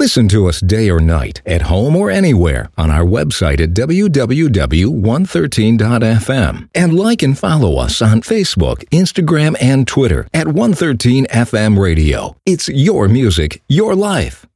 Listen to us day or night, at home or anywhere, on our website at www.113.fm. And like and follow us on Facebook, Instagram, and Twitter at 113 FM Radio. It's your music, your life.